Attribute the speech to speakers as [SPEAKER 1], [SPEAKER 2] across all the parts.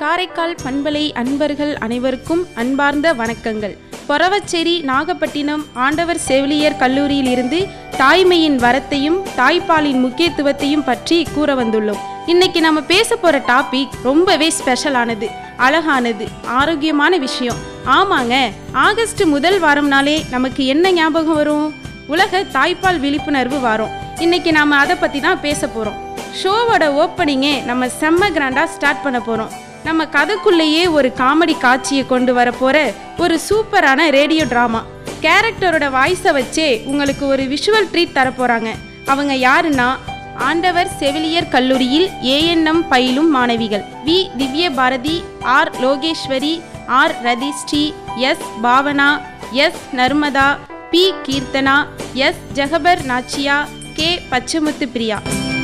[SPEAKER 1] காரைக்கால் பண்பலை அன்பர்கள் அனைவருக்கும் அன்பார்ந்த வணக்கங்கள். பொறவச்சேரி நாகப்பட்டினம் ஆண்டவர் செவிலியர் கல்லூரியில் இருந்து தாய்மையின் வரத்தையும் தாய்ப்பாலின் முக்கியத்துவத்தையும் பற்றி கூற வந்துள்ளோம். இன்னைக்கு நம்ம பேச போற டாபிக் ரொம்பவே ஸ்பெஷலானது, அழகானது, ஆரோக்கியமான விஷயம். ஆமாங்க, ஆகஸ்ட் முதல் வாரம்னாலே நமக்கு என்ன ஞாபகம் வரும்? உலக தாய்ப்பால் விழிப்புணர்வு வாரம். இன்னைக்கு நாம அதை பத்தி தான் பேச போறோம். ஷோவோட ஓப்பனிங்கே நம்ம செம்ம கிராண்டா ஸ்டார்ட் பண்ண போறோம். நம்ம கதைக்குள்ளேயே ஒரு காமெடி காட்சியை கொண்டு வர போற ஒரு சூப்பரான ரேடியோ டிராமா. கேரக்டரோட வாய்ஸை வச்சே உங்களுக்கு ஒரு விஷுவல் ட்ரீட் தர போறாங்க. அவங்க யாருன்னா, ஆண்டவர் செவிலியர் கல்லூரியில் ஏஎன்எம் பயிலும் மாணவிகள் வி திவ்ய Bharathi, R Lokeswari, R Rathisri, S Bhavana, S Narmada, B Keerthana, S Jahabar நாச்சியா, K Pachamuthu Priya.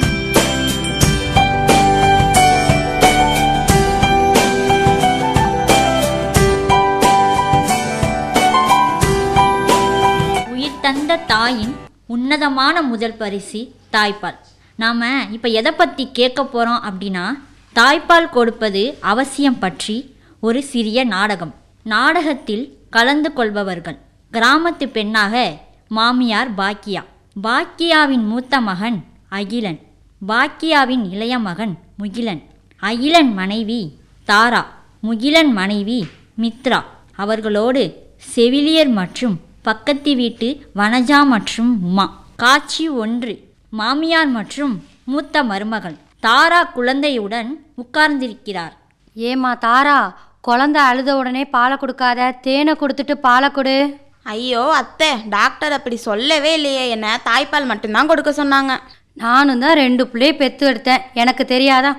[SPEAKER 2] தந்த தாயின் உன்னதமான முதல் பரிசு தாய்ப்பால். நாம் இப்போ எதை பற்றி கேட்க போகிறோம் அப்படின்னா, தாய்ப்பால் கொடுப்பது அவசியம் பற்றி ஒரு சிறிய நாடகம். நாடகத்தில் கலந்து கொள்பவர்கள்: கிராமத்து பெண்ணாக மாமியார் பாக்கியா, பாக்கியாவின் மூத்த மகன் அகிலன், பாக்கியாவின் இளைய மகன் முகிலன், அகிலன் மனைவி தாரா, முகிலன் மனைவி மித்ரா, அவர்களோடு செவிலியர் மற்றும் பக்கத்து வீட்டு வனஜா மற்றும் உமா. காட்சி 1. மாமியார் மற்றும் மூத்த மருமகள் தாரா குழந்தையுடன் உட்கார்ந்திருக்கிறார்.
[SPEAKER 3] ஏமா தாரா, குழந்தை அழுத உடனே பாலை கொடுக்காத, தேனை கொடுத்துட்டு பாலை கொடு.
[SPEAKER 4] ஐயோ அத்தை, டாக்டர் அப்படி சொல்லவே இல்லையே, என்ன தாய்ப்பால் மட்டும்தான் கொடுக்க சொன்னாங்க.
[SPEAKER 3] நானும் தான் 2 பிள்ளையை பெற்று எடுத்தேன், எனக்கு தெரியாதா?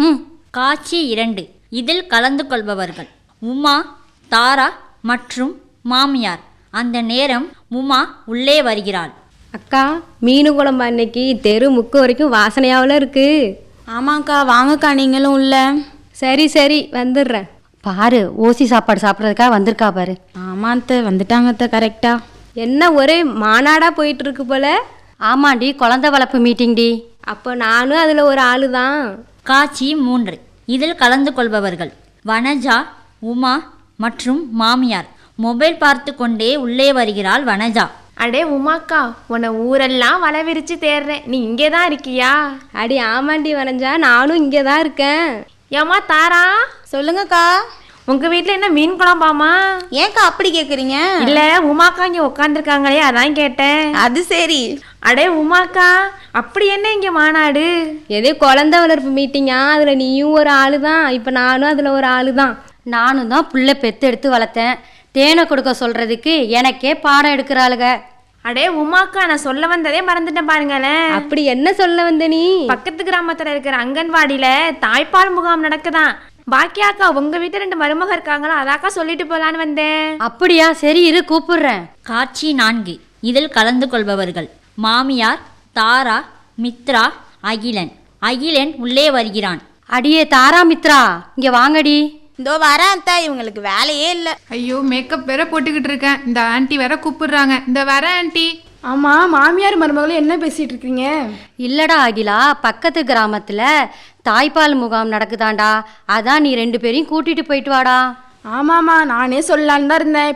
[SPEAKER 2] காட்சி 2. இதில் கலந்து கொள்பவர்கள்: உமா, தாரா மற்றும் மாமியார். அந்த நேரம் உமா உள்ளே வருகிறாள்.
[SPEAKER 5] அக்கா, மீன் குழம்பு அன்னைக்கு தெரு முக்கு வரைக்கும் வாசனையாவில் இருக்கு.
[SPEAKER 4] ஆமாக்கா, வாங்கக்கா நீங்களும் உள்ள.
[SPEAKER 5] சரி சரி, வந்துடுறேன்.
[SPEAKER 3] பாரு, ஓசி சாப்பாடு சாப்பிட்றதுக்காக வந்திருக்கா பாரு.
[SPEAKER 4] ஆமாம் அத்தை, வந்துட்டாங்க அத்தை, கரெக்டா.
[SPEAKER 5] என்ன ஒரே மாநாடா போயிட்டு இருக்கு போல.
[SPEAKER 3] ஆமாண்டி, குழந்தை வளர்ப்பு மீட்டிங்டி.
[SPEAKER 5] அப்போ நானும் அதில் ஒரு ஆளு தான்.
[SPEAKER 2] காட்சி 3. இதில் கலந்து கொள்பவர்கள்: வனஜா, உமா மற்றும் மாமியார். மொபைல் பார்த்து கொண்டே உள்ளே வருகிறாள் வனஜா.
[SPEAKER 6] அடே உமாக்கா, உன்னை ஊரெல்லாம் வலை விரிச்சு தேடுறேன், நீ இங்கே தான் இருக்கியா?
[SPEAKER 5] அடி ஆமாண்டி வனஞ்சா, நானும் இங்கே தான் இருக்கேன்.
[SPEAKER 6] ஏமா தாரா,
[SPEAKER 4] சொல்லுங்கக்கா.
[SPEAKER 6] உங்க வீட்டில் என்ன மீன் குழம்பாமா?
[SPEAKER 4] ஏன்க்கா அப்படி கேட்குறீங்க?
[SPEAKER 6] இல்லை, உமாக்கா இங்கே உட்காந்துருக்காங்களே, அதான் கேட்டேன்.
[SPEAKER 4] அது சரி.
[SPEAKER 6] அடே உமாக்கா, அப்படி என்ன இங்கே மாநாடு?
[SPEAKER 5] எதே குழந்தை வளர்ப்பு மீட்டிங்கா, அதில் நீயும் ஒரு ஆளு தான். இப்போ நானும் அதில் ஒரு ஆளு தான்.
[SPEAKER 3] நானும் தான் பிள்ளை பெற்று எடுத்து வளர்த்தேன். தேனை கொடுக்க சொல்றதுக்கு எனக்கே பாடம் எடுக்கிறாளுங்க.
[SPEAKER 6] அடே உமாக்கா, நான் சொல்ல வந்ததே மறந்துட்டேன் பாருங்களேன்.
[SPEAKER 5] அப்படி என்ன சொல்ல வந்த நீ?
[SPEAKER 6] பக்கத்து கிராமத்தில் இருக்கிற அங்கன்வாடியில தாய்ப்பால் முகாம் நடக்குதான். பாக்கியாக்கா, உங்க வீட்டில் 2 மருமக இருக்காங்களா, அதாக்கா சொல்லிட்டு போலான்னு வந்தேன்.
[SPEAKER 3] அப்படியா? சரி இரு, கூப்பிடுறேன்.
[SPEAKER 2] காட்சி 4. இதில் கலந்து கொள்பவர்கள்: மாமியார் தாரா, மித்ரா, அகிலன். அகிலன் உள்ளே வருகிறான்.
[SPEAKER 3] அடியே தாரா, மித்ரா, இங்க வாங்கடி.
[SPEAKER 4] இதோ வரேன் அத்தை, இவங்களுக்கு வேலையே இல்லை.
[SPEAKER 7] ஐயோ, மேக்கப் வேற போட்டுக்கிட்டு இருக்கேன். இந்த ஆண்டி வேற கூப்பிடுறாங்க. இந்த வர ஆண்டி.
[SPEAKER 8] ஆமா, மாமியார் மருமகளும் என்ன பேசிட்டு இருக்கீங்க?
[SPEAKER 3] இல்லடா அகிலா, பக்கத்து கிராமத்துல தாய்ப்பால் முகாம் நடக்குதாண்டா, அதான் நீ 2 பேரையும் கூட்டிட்டு போயிட்டு வாடா.
[SPEAKER 8] ஆமாமா, நானே சொல்லலான்னு தான் இருந்தேன்.